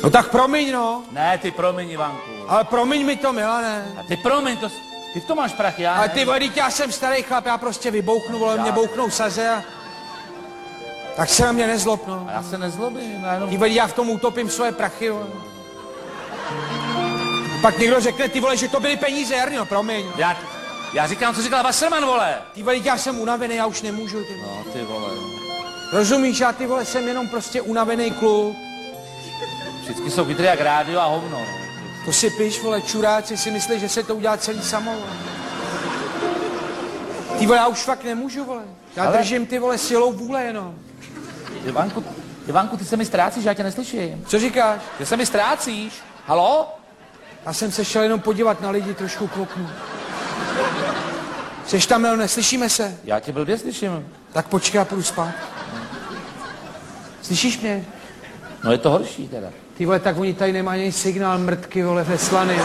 No tak promiň, no. Ne, ty promiň, Ivanku. Ale promiň mi to, Milane. A ty promiň, ty v tom máš prachy, já Ale ne. ty vole, já jsem starý chlap, já prostě vybouchnu, vole, mě bouchnou saze a... Tak se na mě nezlob, no. A já se nezlobím, já jenom... Ty vole, já v tom utopím svoje prachy, vole. Pak někdo řekne, ty vole, že to byly peníze, Jarno, promiň. Já říkám, co říkal Wasserman, vole. Ty vole, já jsem unavený, já už nemůžu, ty vole. No, ty vole. Rozumíš, já ty vole jsem jenom prostě unavený kluk. Vždycky jsou chytrý jak rádio a hovno. To si piš, vole, čuráci si myslí, že se to udělá celý samo, vole. Ty vole, já už fakt nemůžu, vole. Já držím ty vole silou vůle jenom. Ivanku, ty se mi ztrácíš, já tě neslyším. Co říkáš? Ty se mi ztrácíš. Haló? Já jsem se šel jenom podívat na lidi trošku k oknu. Jseš tam, Milo, neslyšíme se? Já tě blbě slyším. Tak počkej, já půjdu spát. Slyšíš mě? No je to horší teda. Ty vole, tak oni tady nemají ani signál mrtky, vole, ve Slany.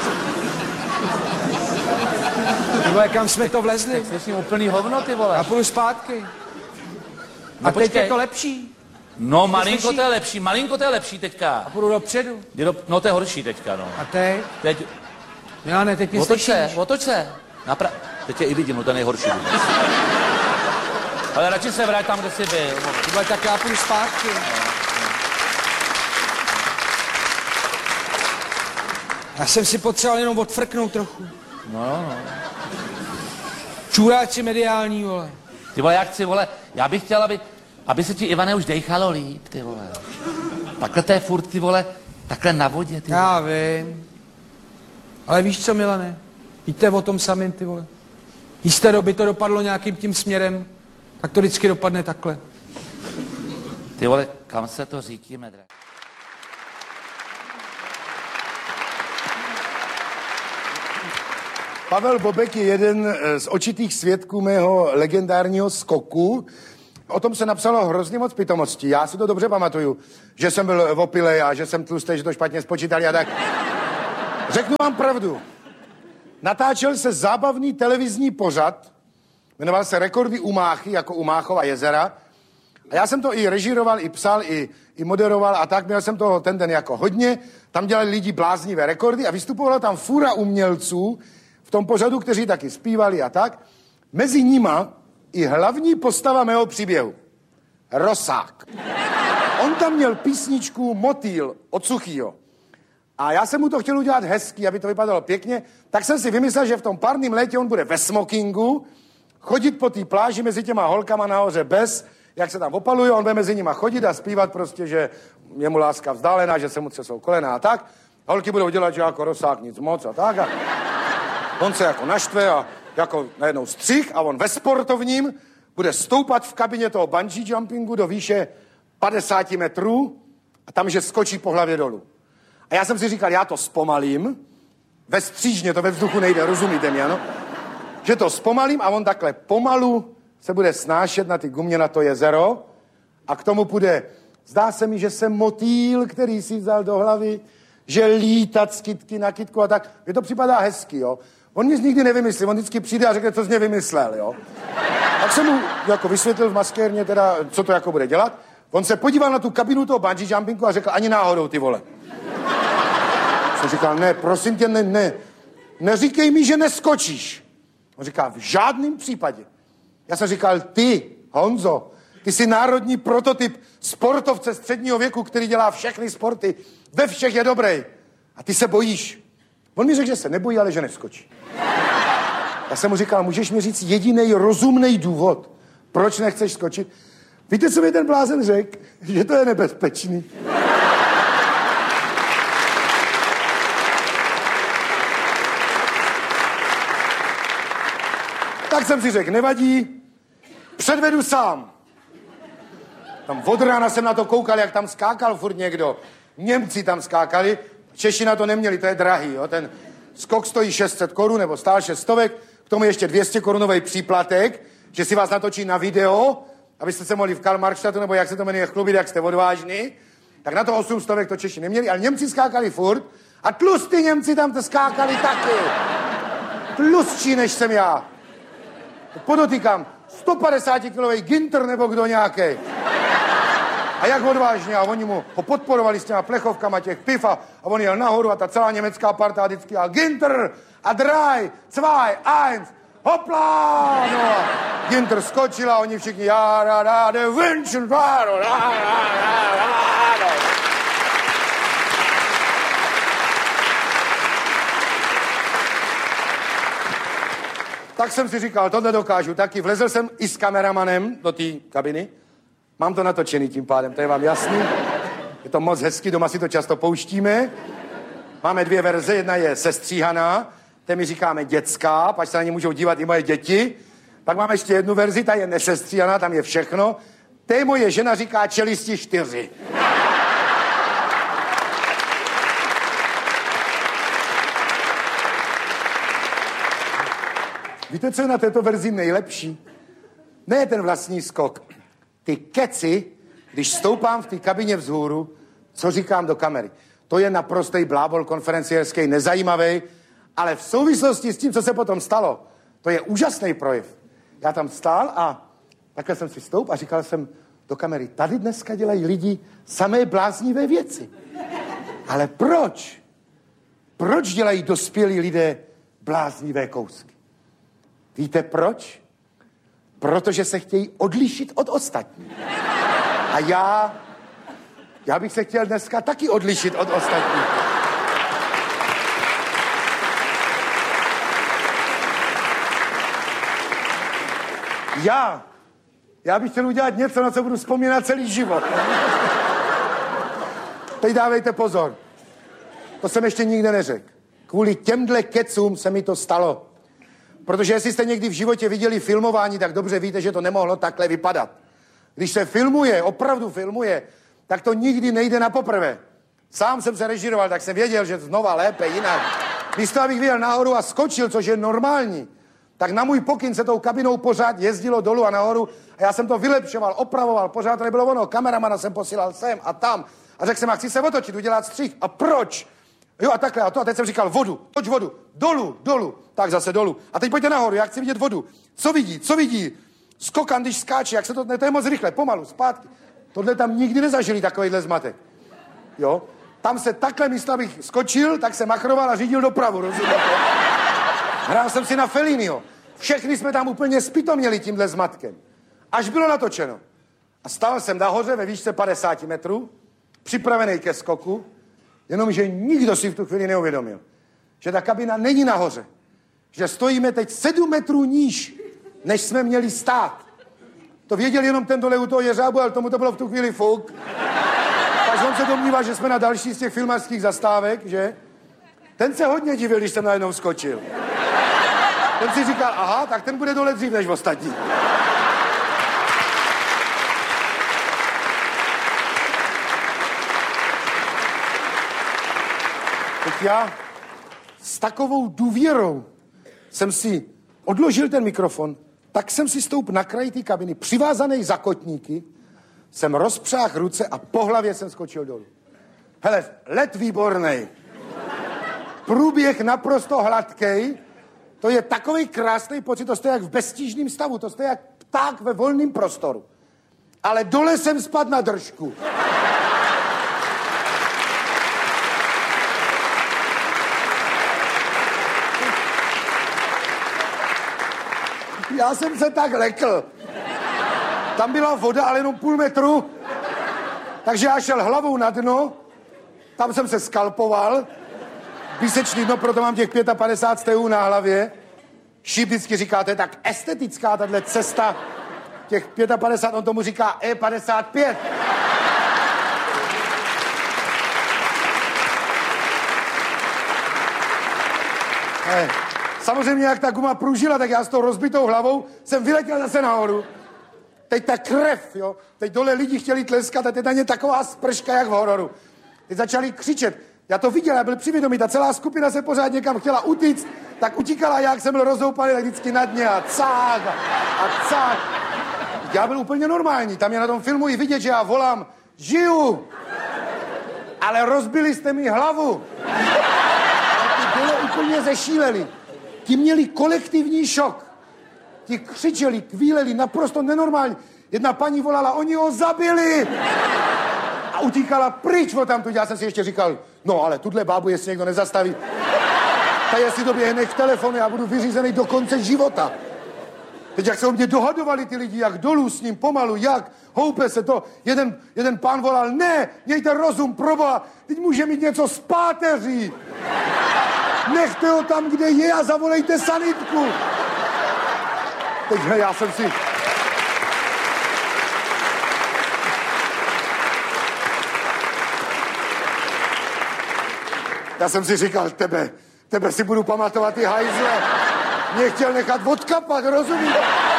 Ty vole, kam jsme to vlezli? Tak slyším úplný hovno, ty vole. Já půjdu zpátky. No a teď počkej. je to lepší. No malinko to je lepší teďka. A půjdu dopředu. No to je horší teďka, no. A teď? Teď, Milane, teď mě slyšíš. otoč se. Teď tě i vidím, no to je nejhorší. Ale radši se vrať tam, kde jsi byl. Ty vole, tak já půjdu zpátky. Já jsem si potřeboval jenom odfrknout trochu. No. Čuráci mediální, vole. Ty vole, já chci, vole, já bych chtěl, aby se ti, Ivane, už dejchalo líp, ty vole. Takhle to je furt, ty vole, takhle na vodě, ty vole. Já vím. Ale víš co, Milane? Víte o tom samým, ty vole. Jisté doby to dopadlo nějakým tím směrem, tak to vždycky dopadne takhle. Ty vole, kam se to říkíme, drak? Pavel Bobek je jeden z očitých svědků mého legendárního skoku. O tom se napsalo hrozně moc pitomostí. Já si to dobře pamatuju, že jsem byl opilej a že jsem tlustý, že to špatně spočítali a tak. Řeknu vám pravdu. Natáčel se zábavný televizní pořad, jmenoval se Rekordy Umáchy, jako Umáchova jezera. A já jsem to i režíroval, i psal, i moderoval a tak. Měl jsem toho ten den jako hodně. Tam dělali lidi bláznivé rekordy a vystupovala tam fůra umělců v tom pořadu, kteří taky zpívali a tak. Mezi nima i hlavní postava mého příběhu. Rosák. On tam měl písničku Motýl od Suchýho. A já jsem mu to chtěl udělat hezky, aby to vypadalo pěkně, tak jsem si vymyslel, že v tom párným létě on bude ve smokingu, chodit po té pláži mezi těma holkama nahoře bez, jak se tam opaluje, on bude mezi nima chodit a zpívat prostě, že je mu láska vzdálená, že se mu třesou kolena a tak. Holky budou dělat, že jako Rosák nic moc a tak. A on se jako naštve a jako najednou střih a on ve sportovním bude stoupat v kabině toho bungee jumpingu do výše 50 metrů a tam, že skočí po hlavě dolů. A já jsem si říkal, já to zpomalím, ve střížně, to ve vzduchu nejde, rozumíte mi, ano? Že to zpomalím a on takhle pomalu se bude snášet na ty gumě na to jezero a k tomu půjde, zdá se mi, že jsem motýl, který si vzal do hlavy, že lítat z kytky na kytku a tak. Mně to připadá hezky, jo. On nic nikdy nevymyslí, on vždycky přijde a řekne, co jsi mě vymyslel, jo. Tak jsem mu jako vysvětlil v maskérně teda, co to jako bude dělat. On se podíval na tu kabinu toho bungee jumpingu a řekl, ani náhodou, ty vole. Jsem říkal, ne, prosím tě, neříkej mi, že neskočíš. On říká, v žádném případě. Já jsem říkal, ty, Honzo, ty jsi národní prototyp sportovce středního věku, který dělá všechny sporty, ve všech je dobrý. A ty se bojíš. On mi řekl, že se nebojí, ale že neskočí. Já jsem mu říkal, můžeš mi říct jedinej rozumný důvod, proč nechceš skočit? Víte, co mi ten blázen řekl? Že to je nebezpečný. Tak jsem si řekl, nevadí, předvedu sám. Tam od rána jsem na to koukal, jak tam skákal furt někdo. Němci tam skákali, Češi na to neměli, to je drahý, jo. Ten skok stojí 600 korun, nebo stál 600, k tomu ještě 200 korunový příplatek, že si vás natočí na video, abyste se mohli v Karl-Marxstadtu, nebo jak se to jmenuje, chlubit, jak jste odvážní. Tak na to 800 to Češi neměli, ale Němci skákali furt a tlustý Němci tam to skákali taky. Tlustší než jsem já. Podotýkám, 150-kilový Ginter nebo kdo nějaký. A jak odvážně, a oni mu ho podporovali s těma plechovkama těch piv a on jel nahoru a ta celá německá parta vždycky a Ginter a drei, zwei, eins, hopla! No a Ginter skočil a oni všichni já ráde wünschen, Tak jsem si říkal, tohle dokážu taky. Vlezl jsem i s kameramanem do té kabiny. Mám to natočený tím pádem, to je vám jasný. Je to moc hezky, doma si to často pouštíme. Máme 2 verze, jedna je sestříhaná, té my říkáme dětská, pak se na ní můžou dívat i moje děti. Pak máme ještě jednu verzi, ta je nesestříhaná, tam je všechno. Té moje žena říká čelisti 4. Víte, co je na této verzi nejlepší? Ne ten vlastní skok. Ty keci, když stoupám v té kabině vzhůru, co říkám do kamery. To je naprostý blábol konferenciérský, nezajímavý, ale v souvislosti s tím, co se potom stalo, to je úžasný projev. Já tam stál a takhle jsem si stoup a říkal jsem do kamery, tady dneska dělají lidi samé bláznivé věci. Ale proč? Proč dělají dospělí lidé bláznivé kousky? Víte proč? Protože se chtějí odlišit od ostatních. A já bych se chtěl dneska taky odlišit od ostatních. Já bych chtěl udělat něco, na co budu vzpomínat celý život. Teď dávejte pozor. To jsem ještě nikde neřekl. Kvůli těmhle kecům se mi to stalo. Protože jestli jste někdy v životě viděli filmování, tak dobře víte, že to nemohlo takhle vypadat. Když se filmuje, opravdu filmuje, tak to nikdy nejde na poprvé. Sám jsem se režíroval, tak jsem věděl, že znova lépe, jinak. Místo, abych vyjel nahoru a skočil, což je normální, tak na můj pokyn se tou kabinou pořád jezdilo dolů a nahoru a já jsem to vylepšoval, opravoval, pořád to nebylo ono, kameramana jsem posílal sem a tam a řekl jsem, a chci se otočit, udělat střih. A proč? Jo a takhle a to a teď jsem říkal vodu, toč vodu, dolů, tak zase dolů. A teď pojďte nahoru, já chci vidět vodu. Co vidí? Skokan, když skáče, jak se to, ne, to je moc rychle, pomalu, zpátky. Tohle tam nikdy nezažili, takovýhle zmatek. Jo? Tam se takhle místo, abych skočil, tak se machroval a řídil dopravu, rozumíte? Hrál jsem si na Felliniho. Všechny jsme tam úplně zpitoměli tímhle zmatkem. Až bylo natočeno. A stál jsem nahoře ve výšce 50 metrů, připravený ke skoku, jenomže nikdo si v tu chvíli neuvědomil, že ta kabina není nahoře. Že stojíme teď 7 metrů níž, než jsme měli stát. To věděl jenom ten dole u toho jeřábu, ale tomu to bylo v tu chvíli fuk. Takže on se domnívá, že jsme na další z těch filmařských zastávek, že? Ten se hodně divil, když jsem najednou skočil. Ten si říkal, aha, tak ten bude dole dřív než ostatní. Teď já s takovou důvěrou jsem si odložil ten mikrofon, tak jsem si stoup na kraji té kabiny, přivázaný za kotníky, jsem rozpřáhl ruce a po hlavě jsem skočil dolů. Hele, let výbornej. Průběh naprosto hladkej. To je takový krásný pocit, to jste jak v beztížném stavu, to jste jak pták ve volném prostoru. Ale dole jsem spadl na držku. Já jsem se tak lekl. Tam byla voda, ale jenom půl metru. Takže já šel hlavou na dno, tam jsem se skalpoval, písečný dno, proto mám těch 55 stehů na hlavě. Šíp vždycky říká, to je tak estetická tahle cesta, těch 55, on tomu říká E55. Samozřejmě, jak ta guma pružila, tak já s tou rozbitou hlavou jsem vyletěl zase nahoru. Teď ta krev, jo. Teď dole lidi chtěli tleskat a teď na ně taková sprška, jak v hororu. Teď začali křičet. Já to viděl, já byl přivědomý, ta celá skupina se pořád někam chtěla utíct, tak utíkala, jak jsem byl rozhoupaný, tak vždycky na dně a cák a cák. Já byl úplně normální, tam je na tom filmu i vidět, že já volám, žiju, ale rozbili jste mi hlavu. A ty dole úplně zešíleli. Ti měli kolektivní šok. Ti křičeli, kvíleli, naprosto nenormální. Jedna paní volala, oni ho zabili! utíkala pryč od tamtud. Já jsem si ještě říkal, no ale tuhle bábu, jestli někdo nezastaví, tak jestli doběhne k telefonu, já budu vyřízený do konce života. Teď jak se o mě dohadovali ty lidi, jak dolů s ním, pomalu, jak, houpe se to. Jeden pán volal, ne, mějte rozum, proboha, teď může mít něco z páteří. Nechte ho tam, kde je a zavolejte sanitku. Teď já jsem si říkal, tebe si budu pamatovat i hajzle. Mě chtěl nechat odkapat, rozumíš?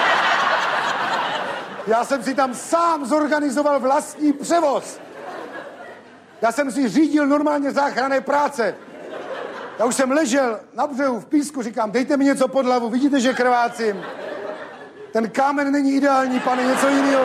Já jsem si tam sám zorganizoval vlastní převoz. Já jsem si řídil normálně záchranné práce. Já už jsem ležel na břehu v písku, říkám, dejte mi něco pod hlavu, vidíte, že krvácím. Ten kámen není ideální, pane, něco jiného.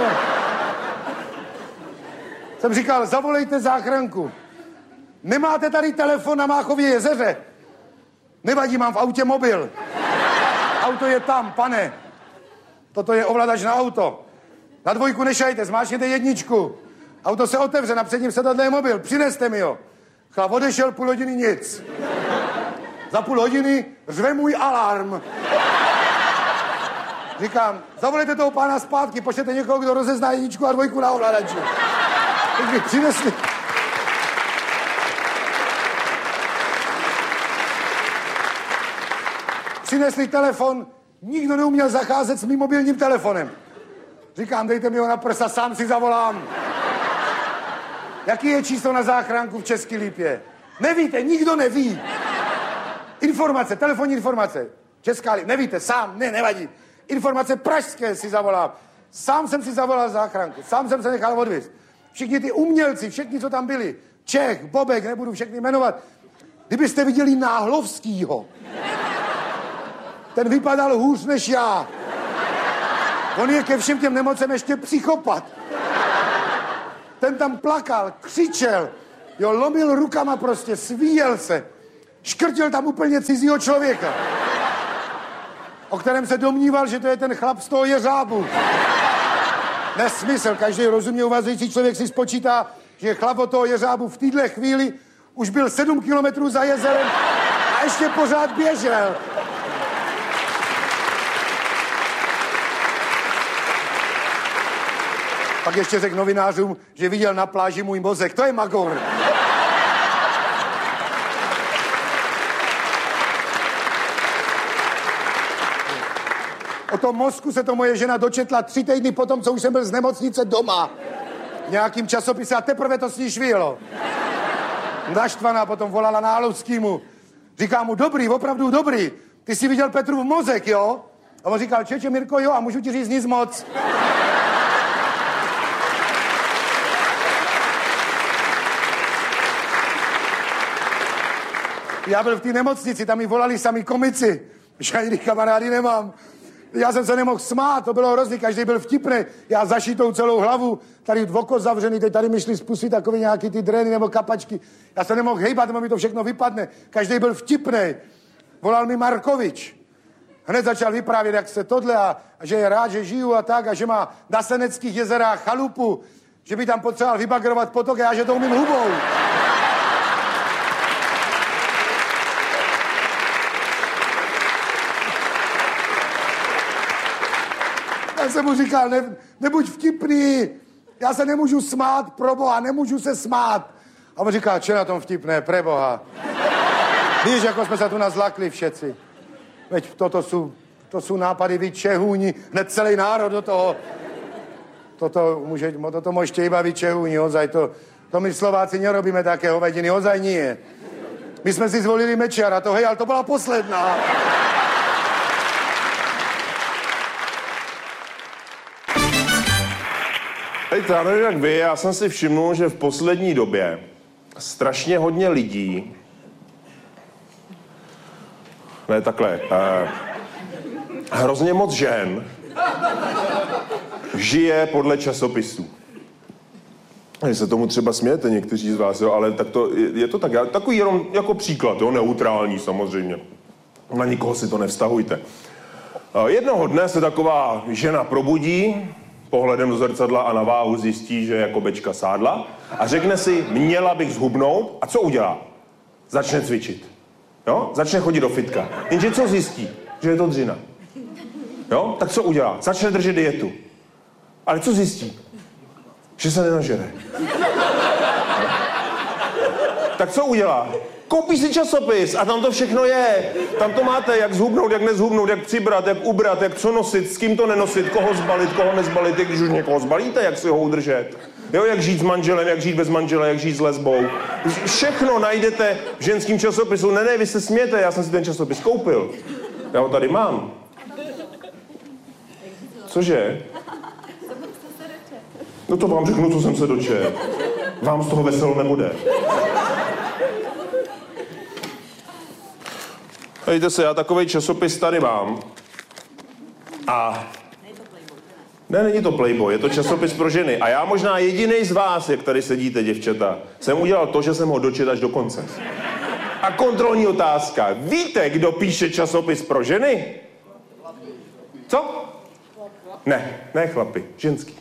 Jsem říkal, zavolejte záchranku. Nemáte tady telefon na Máchově jezeře? Nevadí, mám v autě mobil. Auto je tam, pane. Toto je ovladač na auto. Na 2 nešajte, zmáčkněte 1. Auto se otevře, na předním sedadle je mobil. Přineste mi ho. Chlap odešel, půl hodiny nic. Za půl hodiny řve můj alarm. Říkám, zavolejte toho pána zpátky, pošlete někoho, kdo rozezná 1 a 2 na ovladači. Teď mi přinesli. Přinesli telefon, nikdo neuměl zacházet s mým mobilním telefonem. Říkám, dejte mi ho na prsa, sám si zavolám. Jaký je číslo na záchranku v České Lípě? Nevíte, nikdo neví. Informace, telefonní informace. Česká Lípa, nevíte, sám, nevadí. Informace pražské si zavolám. Sám jsem si zavolal záchranku, sám jsem se nechal odvízt. Všichni ty umělci, všichni, co tam byli, Čech, Bobek, nebudu všechny jmenovat. Kdybyste viděli Náhlovskýho, ten vypadal hůř než já. On je ke všem těm nemocem ještě psychopat. Ten tam plakal, křičel, jo, lomil rukama prostě, svíjel se. Škrtil tam úplně cizího člověka, o kterém se domníval, že to je ten chlap z toho jeřábu. Nesmysl, každý rozumně uvažující člověk si spočítá, že chlap od toho jeřábu v téhle chvíli už byl 7 kilometrů za jezerem a ještě pořád běžel. Pak ještě řekl novinářům, že viděl na pláži můj mozek. To je magor. O tom mozku se to moje žena dočetla 3 týdny potom, co už jsem byl z nemocnice doma. V nějakým časopise a teprve to s ní švihlo. Naštvaná potom volala Náhlovskýmu. Říká mu, dobrý, opravdu dobrý. Ty jsi viděl Petrův mozek, jo? A on říkal, čeče, Mirko, jo, a můžu ti říct nic moc. Já byl v té nemocnici, tam mi volali sami komici. Žádný kamarády nemám. Já jsem se nemohl smát, to bylo hrozný, každý byl vtipný. Já zašitou celou hlavu, tady oko zavřený, teď tady mi šli z pusy takový nějaký ty drény nebo kapačky. Já se nemohl hejbat, nebo mi to všechno vypadne. Každý byl vtipný. Volal mi Markovič. Hned začal vyprávět, jak se tohle a že je rád, že žiju a tak a že má na Seneckých jezerách chalupu, že by tam potřeboval vybagrovat potok a já, že to umím hubou. Já jsem mu říkal, nebuď vtipný, já se nemůžu smát, proboha, nemůžu se smát. A on říká, čo je na tom vtipné, preboha. Víš, jako jsme se tu nazlakli všetci. Veď to jsou nápady vy Čehúni, hned celý národ do toho. Toto môžete iba vy Čehúni, ozaj to my Slováci nerobíme také hovediny, ozaj nie. My jsme si zvolili Mečiara, to hej, ale to byla posledná. Hejte, já nevím jak vy, já jsem si všiml, že v poslední době strašně hodně lidí, ne takhle, hrozně moc žen žije podle časopisů. Vy se tomu třeba smějete někteří z vás, jo, ale tak je to tak, takový jenom jako příklad, jo, neutrální samozřejmě. Na nikoho si to nevztahujte. Jednoho dne se taková žena probudí, pohledem do zrcadla a na váhu zjistí, že jako bečka sádla a řekne si, měla bych zhubnout a co udělá? Začne cvičit. Jo? Začne chodit do fitka. Jenže co zjistí? Že je to dřina. Jo? Tak co udělá? Začne držet dietu. Ale co zjistí? Že se nenažere. Tak co udělá? Koupí si časopis a tam to všechno je. Tam to máte, jak zhubnout, jak nezhubnout, jak přibrat, jak ubrat, jak co nosit, s kým to nenosit, koho zbalit, koho nezbalit, když už někoho zbalíte, jak si ho udržet. Jo, jak žít s manželem, jak žít bez manžele, jak žít s lesbou. Všechno najdete v ženském časopisu. Ne, vy se smějete, já jsem si ten časopis koupil. Já ho tady mám. Cože? No to vám řeknu, co jsem se dočetl. Vám z toho veselo nebude. Hejte se, já takovej časopis tady mám. A... Ne, není to Playboy, je to časopis pro ženy. A já možná jedinej z vás, jak tady sedíte, děvčata, jsem udělal to, že jsem ho dočetl až do konce. A kontrolní otázka. Víte, kdo píše časopis pro ženy? Co? Ne chlapi, ženský.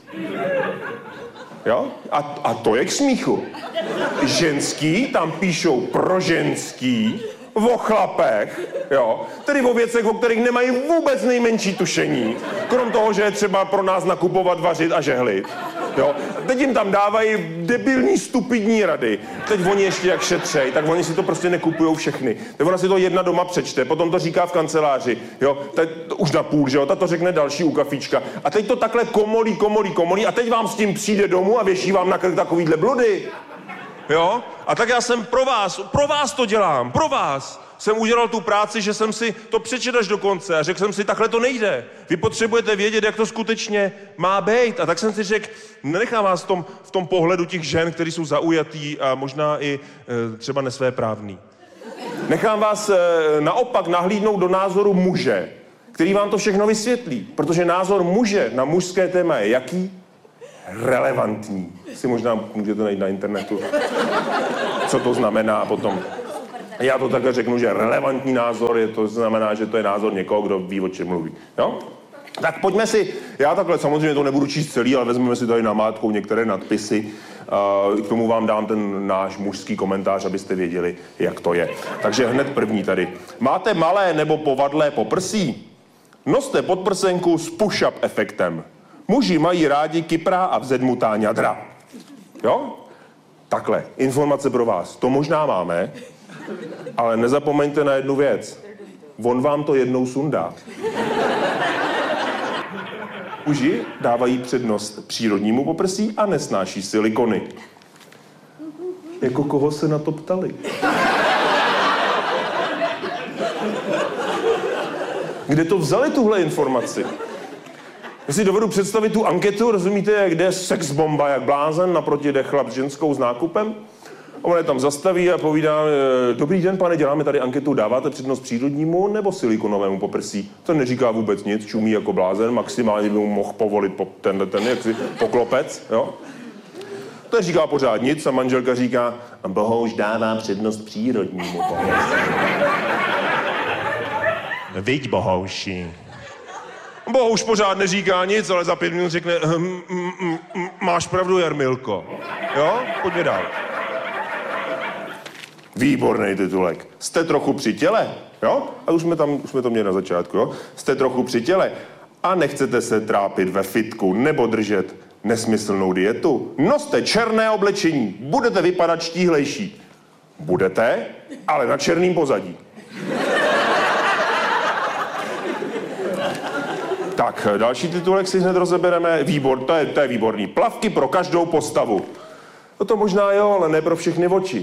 Jo? A to je k smíchu. Ženský tam píšou pro ženský, o chlapech, jo, tedy o věcech, o kterých nemají vůbec nejmenší tušení, krom toho, že je třeba pro nás nakupovat, vařit a žehlit. Jo. Teď jim tam dávají debilní, stupidní rady. Teď oni ještě jak šetřej, tak oni si to prostě nekupujou všechny. Tak ona si to jedna doma přečte, potom to říká v kanceláři, jo, teď už na půl, že jo, ta to řekne další u kafíčka. A teď to takhle komolí a teď vám s tím přijde domů a věší vám na krk takovýhle bludy. Jo? A tak já jsem pro vás to dělám, pro vás. Jsem udělal tu práci, že jsem si to přečetl až do konce a řekl jsem si, takhle to nejde. Vy potřebujete vědět, jak to skutečně má být. A tak jsem si řekl, nenechám vás v tom pohledu těch žen, kteří jsou zaujatý a možná i třeba nesvéprávný. Nechám vás naopak nahlídnout do názoru muže, který vám to všechno vysvětlí. Protože názor muže na mužské téma je jaký? Relevantní. Si možná můžete najít na internetu, co to znamená potom. Já to takhle řeknu, že relevantní názor to znamená, že to je názor někoho, kdo ví, o čem mluví. Jo? Tak pojďme si, já takhle samozřejmě to nebudu číst celý, ale vezmeme si tady namátkou některé nadpisy. K tomu vám dám ten náš mužský komentář, abyste věděli, jak to je. Takže hned první tady. Máte malé nebo povadlé poprsí? Noste podprsenku s push-up efektem. Muži mají rádi kyprá a vzedmutá ňadra. Jo? Takhle, informace pro vás. To možná máme, ale nezapomeňte na jednu věc. On vám to jednou sundá. Muži dávají přednost přírodnímu poprsí a nesnáší silikony. Jako koho se na to ptali? Kde to vzali tuhle informaci? Já si dovedu představit tu anketu, rozumíte, kde je sex bomba jak blázen, naproti jde chlap s ženskou s nákupem. A on je tam zastaví a povídá, dobrý den, pane, děláme tady anketu, dáváte přednost přírodnímu nebo silikonovému poprsí? Ten neříká vůbec nic, čumí jako blázen, maximálně by mu mohl povolit ten jaksi poklopec, jo? Ten říká pořád nic a manželka říká, bohuž dává přednost přírodnímu poprsí. Viď, bohouši. Bohuž pořád neříká nic, ale za 5 minut řekne, máš pravdu, Jarmilko. Jo? Pojďme dál. Výborný titulek. Jste trochu při těle, jo? A už jsme to měli na začátku, jo? Jste trochu při těle a nechcete se trápit ve fitku nebo držet nesmyslnou dietu. Noste černé oblečení, budete vypadat štíhlejší. Budete, ale na černým pozadí. Tak, další titulek si hned rozebereme. To je výborný. Plavky pro každou postavu. No to možná jo, ale ne pro všechny oči.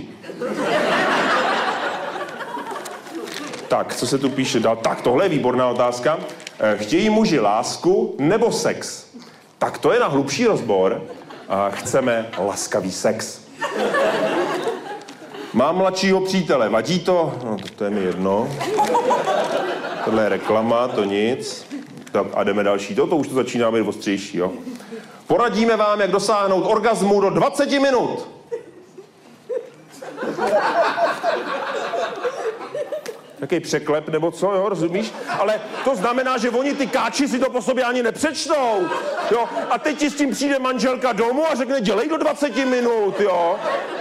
Tak, co se tu píše dál? Tak, tohle je výborná otázka. Chtějí muži lásku nebo sex? Tak to je na hlubší rozbor. Chceme laskavý sex. Mám mladšího přítele, vadí to? No, to je mi jedno. Tohle je reklama, to nic. Tak a jdeme další. To už to začíná být ostřejší, jo. Poradíme vám, jak dosáhnout orgazmu do 20 minut. Jaký překlep nebo co, jo, rozumíš? Ale to znamená, že oni ty káči si to po sobě ani nepřečtou, jo? A teď ti s tím přijde manželka domů a řekne, dělej do 20 minut, jo?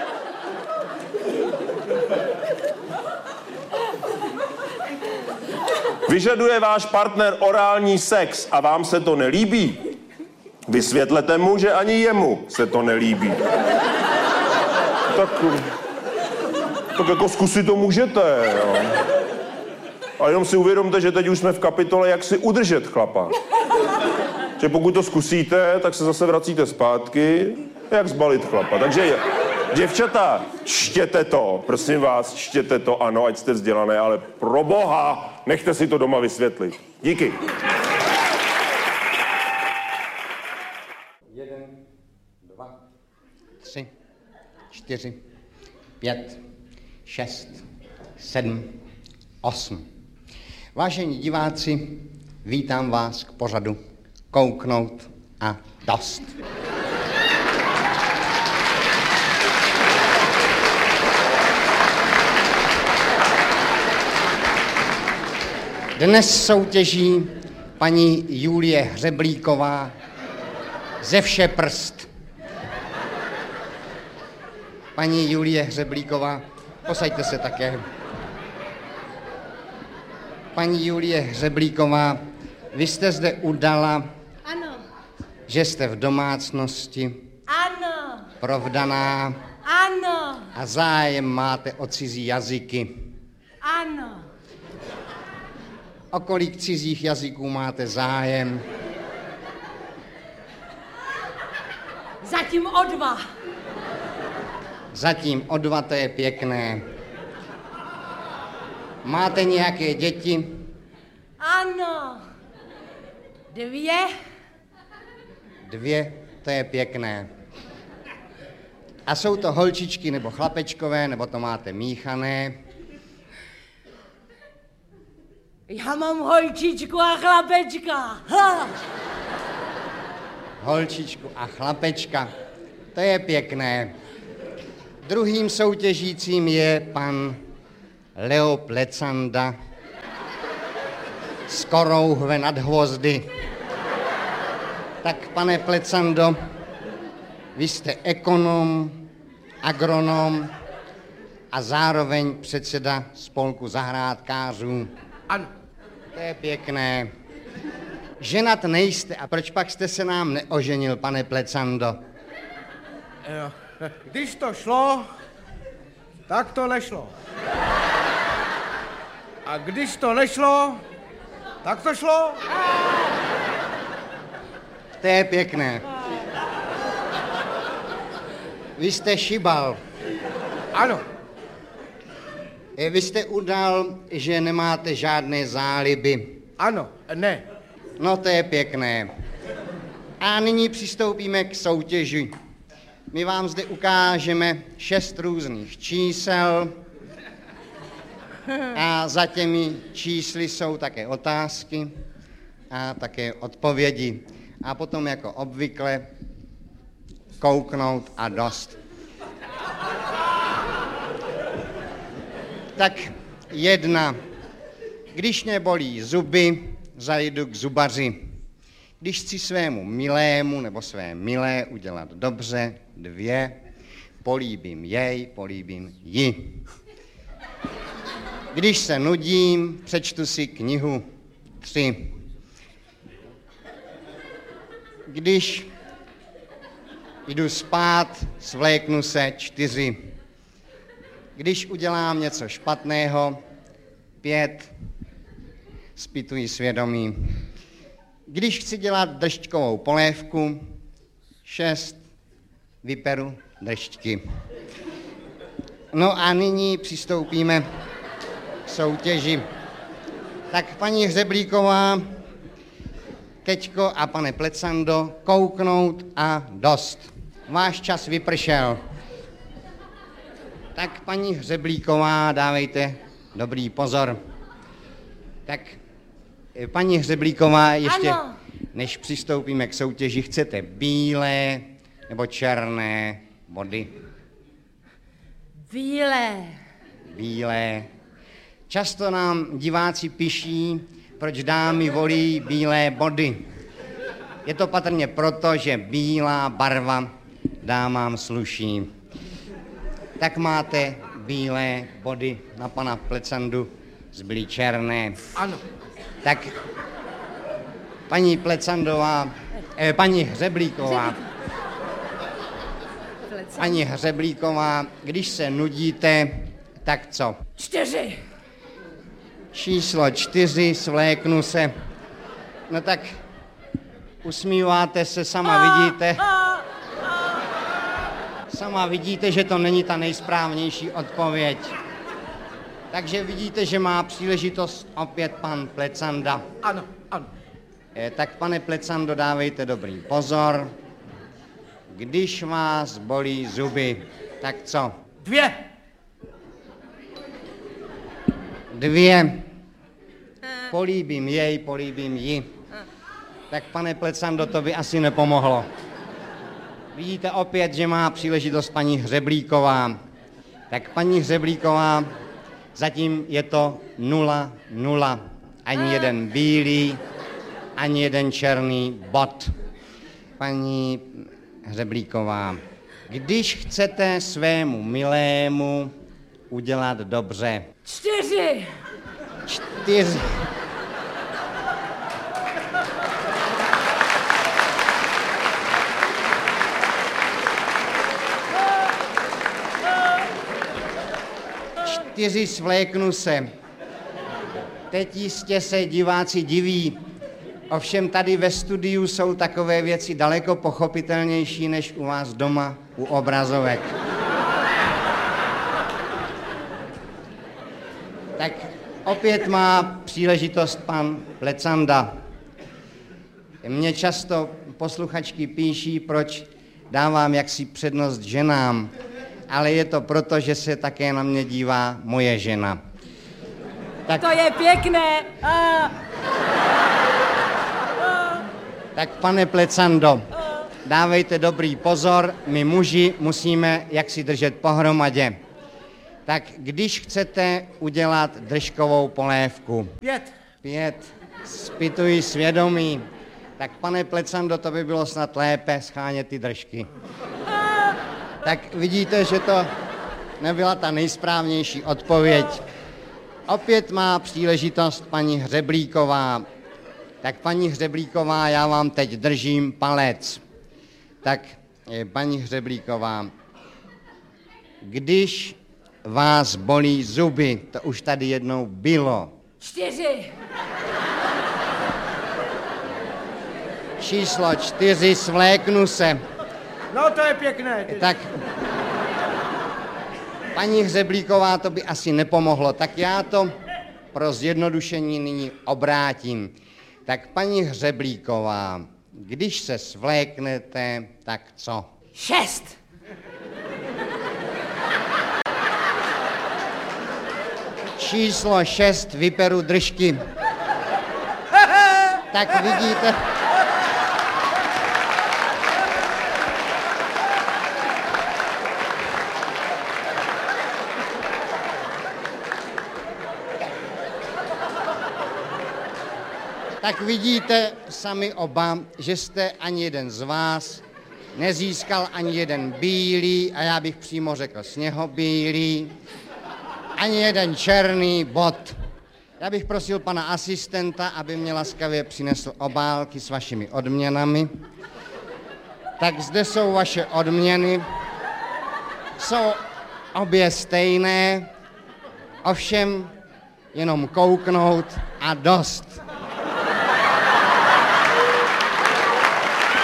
Vyžaduje váš partner orální sex a vám se to nelíbí? Vysvětlete mu, že ani jemu se to nelíbí. Tak jako zkusit to můžete, jo. A jenom si uvědomte, že teď už jsme v kapitole, jak si udržet chlapa. Že pokud to zkusíte, tak se zase vracíte zpátky, jak zbalit chlapa. Takže děvčata, čtěte to, prosím vás, čtěte to, ano, ať jste vzdělané, ale pro boha, nechte si to doma vysvětlit. Díky. 1, 2, 3, 4, 5, 6, 7, 8. Vážení diváci, vítám vás k pořadu Kouknout a dost. Dnes soutěží paní Julie Hřeblíková ze vše prst. Paní Julie Hřeblíková, posaďte se také. Paní Julie Hřeblíková, vy jste zde udala, Ano. že jste v domácnosti, Ano. provdaná Ano. a zájem máte o cizí jazyky. Ano. O kolik cizích jazyků máte zájem? Zatím o 2. Zatím o 2, to je pěkné. Máte nějaké děti? Ano. 2. 2, to je pěkné. A jsou to holčičky nebo chlapečkové, nebo to máte míchané? Já mám holčičku a chlapečka. Ha. Holčičku a chlapečka, to je pěkné. Druhým soutěžícím je pan Leo Plecanda z Korouhve nad Hvozdy. Tak, pane Plecando, vy jste ekonom, agronom a zároveň předseda spolku zahrádkářů. Ano. To je pěkné. Ženat nejste, a proč pak jste se nám neoženil, pane Plecando? Když to šlo, tak to nešlo. A když to nešlo, tak to šlo. To je pěkné. Vy jste šibal. Ano. Vy jste udal, že nemáte žádné záliby. Ano, ne. No, to je pěkné. A nyní přistoupíme k soutěži. My vám zde ukážeme 6 různých čísel a za těmi čísly jsou také otázky a také odpovědi. A potom jako obvykle kouknout a dost. Tak 1. Když mě bolí zuby, zajdu k zubaři. Když chci svému milému nebo své milé udělat dobře, 2. Políbím jej, políbím ji. Když se nudím, přečtu si knihu. 3. Když jdu spát, svléknu se. 4. Když udělám něco špatného. 5. Zpytuji svědomí. Když chci dělat držďkovou polévku. 6. Vyperu držďky. No a nyní přistoupíme k soutěži. Tak paní Hřeblíková, Keťko a pane Plecando, kouknout a dost. Váš čas vypršel. Tak paní Hřeblíková, dávejte dobrý pozor. Tak paní Hřeblíková, ještě Ano. než přistoupíme k soutěži, chcete bílé nebo černé body? Bílé. Bílé. Často nám diváci píší, proč dámy volí bílé body. Je to patrně proto, že bílá barva dámám sluší. Tak máte bílé body, na pana Plecandu zbyly černé. Ano. Tak paní Plecandová, paní Hřeblíková, když se nudíte, tak co? 4. Číslo 4, svléknu se. No tak usmíváte se, sama vidíte. Sama vidíte, že to není ta nejsprávnější odpověď. Takže vidíte, že má příležitost opět pan Plecanda. Ano, ano. Tak pane Plecando, dávejte dobrý pozor. Když vás bolí zuby, tak co? 2. 2. Políbím jej, políbím ji. Tak pane Plecando, to by asi nepomohlo. Vidíte opět, že má příležitost paní Hřeblíková. Tak paní Hřeblíková, zatím je to 0-0. Ani jeden bílý, ani jeden černý bod. Paní Hřeblíková, když chcete svému milému udělat dobře. 4. 4. Svléknu se. Teď jistě se diváci diví. Ovšem tady ve studiu jsou takové věci daleko pochopitelnější než u vás doma u obrazovek. Tak opět má příležitost pan Plecanda. Mně často posluchačky píší, proč dávám jaksi přednost ženám, ale je to proto, že se také na mě dívá moje žena. Tak, To je pěkné. tak pane Plecando, dávejte dobrý pozor, my muži musíme jaksi držet pohromadě. Tak když chcete udělat držkovou polévku. 5. 5. Zpytuji svědomí. Tak pane Plecando, to by bylo snad lépe schánět ty držky. Tak vidíte, že to nebyla ta nejsprávnější odpověď. Opět má příležitost paní Hřeblíková. Tak paní Hřeblíková, já vám teď držím palec. Tak paní Hřeblíková, když vás bolí zuby, to už tady jednou bylo. 4. Číslo 4, svléknu se. No to je pěkné. Tak paní Hřeblíková, to by asi nepomohlo, tak já to pro zjednodušení nyní obrátím. Tak paní Hřeblíková, když se svléknete, tak co? 6. Číslo 6, vyperu držky. Tak vidíte... Tak vidíte sami oba, že jste ani jeden z vás nezískal ani jeden bílý, a já bych přímo řekl sněhobílý, ani jeden černý bod. Já bych prosil pana asistenta, aby mě laskavě přinesl obálky s vašimi odměnami. Tak zde jsou vaše odměny. Jsou obě stejné, ovšem jenom kouknout a dost.